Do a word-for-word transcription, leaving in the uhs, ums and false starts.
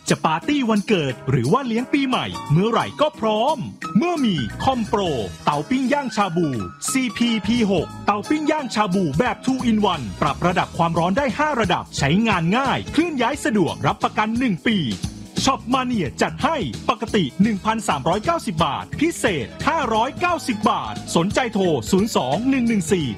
จะปาร์ตี้วันเกิดหรือว่าเลี้ยงปีใหม่เมื่อไหร่ก็พร้อมเมื่อมีคอมโปรเตาปิ้งย่างชาบู ซี พี พี หก เตาปิ้งย่างชาบูแบบ ทู อิน วัน ปรับระดับความร้อนได้ห้าระดับใช้งานง่ายเคลื่อนย้ายสะดวกรับประกันหนึ่งปีช็อปมาเนียจัดให้ปกติ หนึ่งพันสามร้อยเก้าสิบ บาทพิเศษห้าร้อยเก้าสิบบาทสนใจโทรศูนย์ สอง หนึ่ง หนึ่ง สี่